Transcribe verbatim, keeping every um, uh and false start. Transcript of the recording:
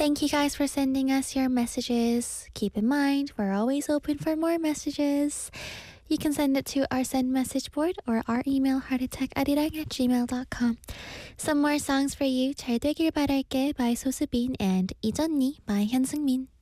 Thank you guys for sending us your messages. Keep in mind, we're always open for more messages. You can send it to our send message board or our email heartattack아리랑 at gmail dot com. Some more songs for you. 잘 되길 바랄게 by 소수빈 and 이전니 by 현승민.